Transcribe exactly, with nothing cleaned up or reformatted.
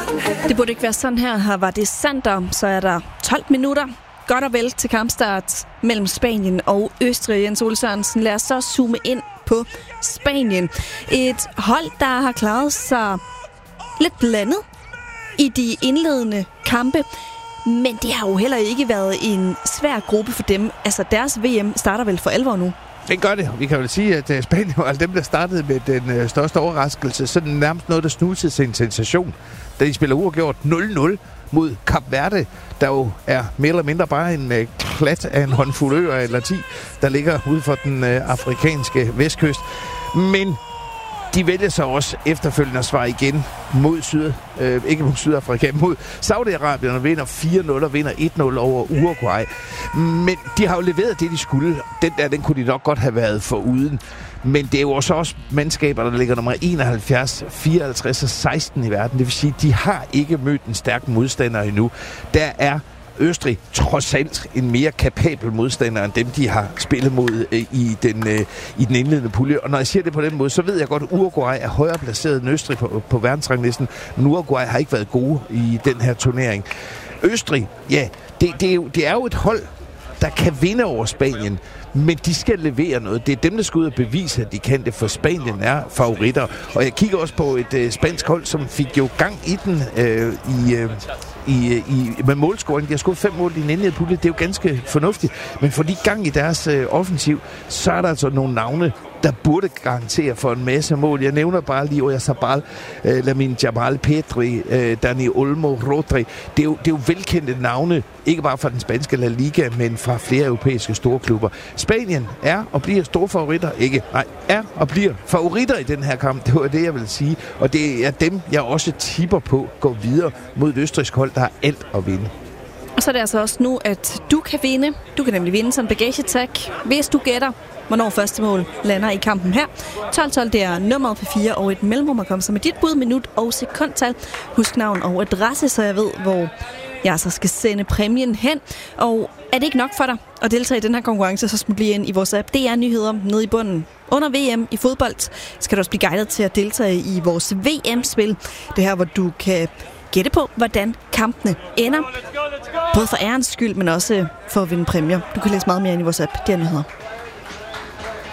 Det burde ikke være sådan her. Her var det Sander, så er der tolv minutter. Godt og vel til kampstart mellem Spanien og Østrig. Jens Ole Sørensen, lad os så zoome ind på Spanien. Et hold, der har klaret sig lidt blandet i de indledende kampe. Men det har jo heller ikke været en svær gruppe for dem. Altså deres V M starter vel for alvor nu. Det gør det. Vi kan vel sige, at Spanien var dem, der startede med den største overraskelse. Så det nærmest noget, der snusede til en sensation. Da de spiller uafgjort nul nul mod Kap Verde, der jo er mere eller mindre bare en uh, klat af en håndfuld øer eller ti, der ligger ude for den uh, afrikanske vestkyst. Men de vælger så også efterfølgende at svare igen mod Syd, øh, ikke mod Sydafrika, mod Saudi-Arabien, og vinder fire nul og vinder et nul over Uruguay. Men de har jo leveret det, de skulle. Den der, den kunne de nok godt have været foruden. Men det er jo også, også mandskaber, der ligger nummer enoghalvfjerds, fireoghalvtreds og seksten i verden. Det vil sige, de har ikke mødt en stærk modstander endnu. Der er Østrig trods alt en mere kapabel modstander end dem, de har spillet mod øh, i, den, øh, i den indledende pulje. Og når jeg siger det på den måde, så ved jeg godt, at Uruguay er højere placeret end Østrig på, på verdensranglisten. Men Uruguay har ikke været gode i den her turnering. Østrig, ja, det, det, er, jo, det er jo et hold, der kan vinde over Spanien. Men de skal levere noget. Det er dem, der skal ud og bevise, at de kan det, for Spanien er favoritter. Og jeg kigger også på et øh, spansk hold, som fik jo gang i den øh, i... Øh, I, i, med målscoring. De har skudt fem mål i den indledende pulje. Det er jo ganske fornuftigt. Men for de gang i deres øh, offensiv, så er der altså nogle navne, der burde garantere for en masse mål. Jeg nævner bare lige Oyarzabal, øh, Lamine Yamal, Pedri, øh, Dani Olmo, Rodri. Det er, jo, det er jo velkendte navne, ikke bare fra den spanske La Liga, men fra flere europæiske storklubber. Spanien er og bliver store favoritter. Ikke, nej, er og bliver favoritter i den her kamp. Det var det, jeg vil sige. Og det er dem, jeg også tipper på går videre mod et østrigsk hold, der har alt at vinde. Og så er det altså også nu, at du kan vinde. Du kan nemlig vinde sådan en bagagetag, hvis du gætter, hvornår første mål lander i kampen her. tolv tolv, det er nummeret på fire og et mellemrum at komme så med dit bud, minut og sekundtal. Husk navn og adresse, så jeg ved, hvor jeg så skal sende præmien hen. Og er det ikke nok for dig at deltage i den her konkurrence, så smut lige ind i vores app. Det er nyheder nede i bunden. Under V M i fodbold skal du også blive guidet til at deltage i vores V M-spil. Det her, hvor du kan gætte på, hvordan kampene ender. Både for ærens skyld, men også for at vinde præmier. Du kan læse meget mere ind i vores app. Det er nyheder.